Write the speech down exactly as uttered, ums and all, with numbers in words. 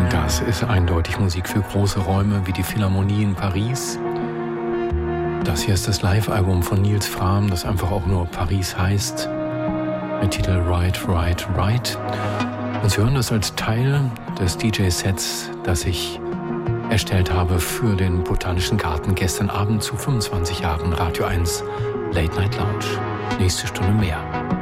Das ist eindeutig Musik für große Räume wie die Philharmonie in Paris. Das hier ist das Live-Album von Nils Frahm, das einfach auch nur Paris heißt, mit Titel Right, Right, Right. Und Sie hören das als Teil des D J-Sets, das ich erstellt habe für den Botanischen Garten gestern Abend zu fünfundzwanzig Jahren Radio eins Late Night Lounge. Nächste Stunde mehr.